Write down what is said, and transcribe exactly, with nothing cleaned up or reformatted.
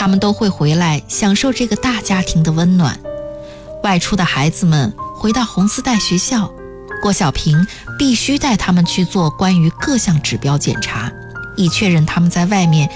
他们都会回来享受这个大家庭的温暖。外出的孩子们回到红丝带学校，郭小平必须带他们去做关于各项指标检查，以确认他们在外面